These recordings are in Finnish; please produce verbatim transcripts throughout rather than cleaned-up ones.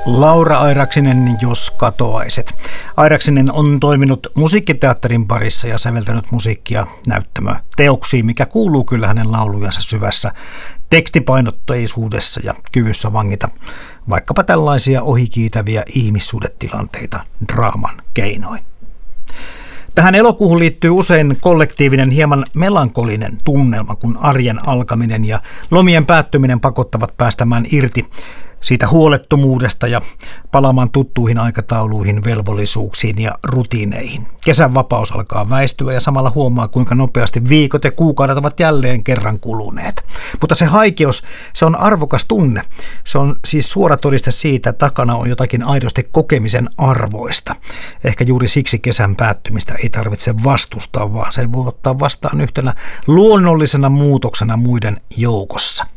Laura Airaksinen, Jos katoaiset. Airaksinen on toiminut musiikkiteatterin parissa ja säveltänyt musiikkia näyttämöteoksiin, mikä kuuluu kyllä hänen laulujansa syvässä tekstipainotteisuudessa ja kyvyssä vangita vaikkapa tällaisia ohikiitäviä ihmissuhdetilanteita draaman keinoin. Tähän elokuuhun liittyy usein kollektiivinen, hieman melankolinen tunnelma, kun arjen alkaminen ja lomien päättyminen pakottavat päästämään irti siitä huolettomuudesta ja palaamaan tuttuihin aikatauluihin, velvollisuuksiin ja rutiineihin. Kesän vapaus alkaa väistyä ja samalla huomaa, kuinka nopeasti viikot ja kuukaudet ovat jälleen kerran kuluneet. Mutta se haikeus, se on arvokas tunne. Se on siis suora todiste siitä, että takana on jotakin aidosti kokemisen arvoista. Ehkä juuri siksi kesän päättymistä ei tarvitse vastustaa, vaan sen voi ottaa vastaan yhtenä luonnollisena muutoksena muiden joukossa.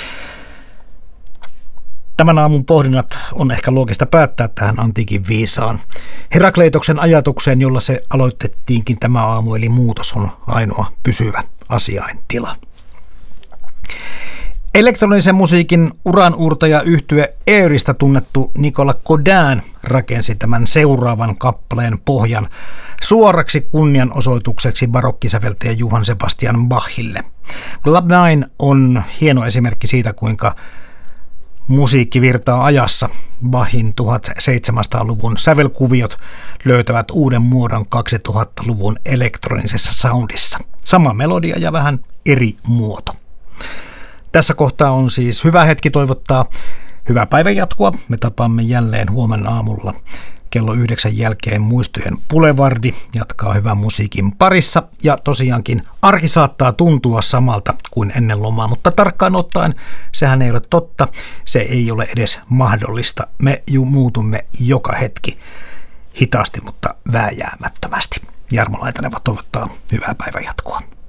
Tämän aamun pohdinnat on ehkä loogista päättää tähän antiikin viisaan Herakleitoksen ajatukseen, jolla se aloitettiinkin tämä aamu, eli muutos on ainoa pysyvä asiaintila. Elektronisen musiikin uranuurtaja yhtye Airista tunnettu Nicolas Godin rakensi tämän seuraavan kappaleen pohjan suoraksi kunnianosoitukseksi barokkisäveltäjä Johann Sebastian Bachille. Club Nine on hieno esimerkki siitä, kuinka musiikki virtaa ajassa. Bachin tuhatseitsemänsataaluvun sävelkuviot löytävät uuden muodon kaksituhattaluvun elektronisessa soundissa. Sama melodia ja vähän eri muoto. Tässä kohtaa on siis hyvä hetki toivottaa hyvää päivän jatkoa. Me tapaamme jälleen huomenna aamulla kello yhdeksän jälkeen. Muistojen Bulevardi jatkaa hyvän musiikin parissa. Ja tosiaankin arki saattaa tuntua samalta kuin ennen lomaa, mutta tarkkaan ottaen sehän ei ole totta. Se ei ole edes mahdollista. Me ju muutumme joka hetki hitaasti, mutta vääjäämättömästi. Jarmo Laitaneva toivottaa hyvää päivän jatkoa.